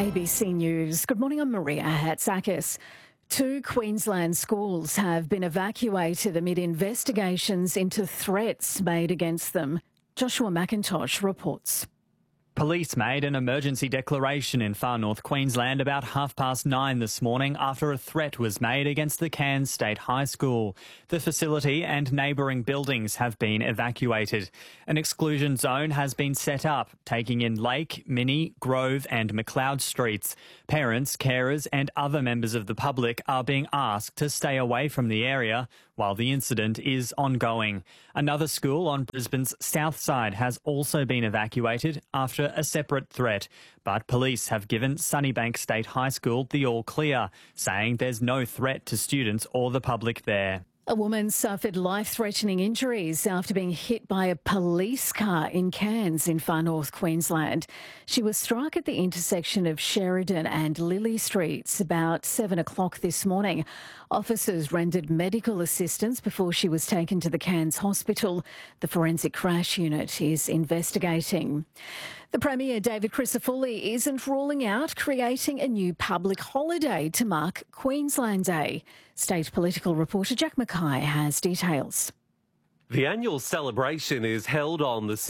ABC News. Good morning, I'm Maria Hatzakis. 2 Queensland schools have been evacuated amid investigations into threats made against them. Joshua McIntosh reports. Police made an emergency declaration in far north Queensland about 9:30 this morning after a threat was made against the Cairns State High School. The facility and neighbouring buildings have been evacuated. An exclusion zone has been set up, taking in Lake, Minnie, Grove and McLeod streets. Parents, carers and other members of the public are being asked to stay away from the area while the incident is ongoing. Another school on Brisbane's south side has also been evacuated after a separate threat, but police have given Sunnybank State High School the all clear, saying there's no threat to students or the public there. A woman suffered life-threatening injuries after being hit by a police car in Cairns in far north Queensland. She was struck at the intersection of Sheridan and Lily Streets about 7 o'clock this morning. Officers rendered medical assistance before she was taken to the Cairns Hospital. The forensic crash unit is investigating. The Premier, David Crisafulli, isn't ruling out creating a new public holiday to mark Queensland Day. State political reporter Jack Mackay has details. The annual celebration is held on the